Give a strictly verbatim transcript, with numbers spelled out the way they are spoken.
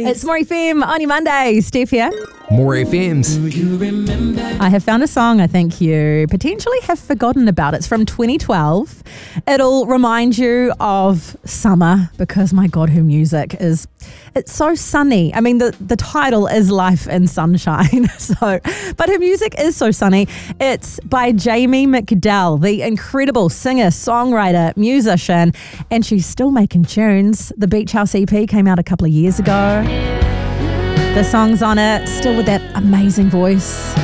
It's More F M on your Monday. Steph here. More F Ms. I have found a song I think you potentially have forgotten about. It's from twenty twelve. It'll remind you of summer because, my God, her music is, it's so sunny. I mean, the, the title is Life in Sunshine. so, but her music is so sunny. It's by Jamie McDell, the incredible singer, songwriter, musician, and she's still making tunes. The Beach House E P came out a couple of years ago. The song's on it, still with that amazing voice.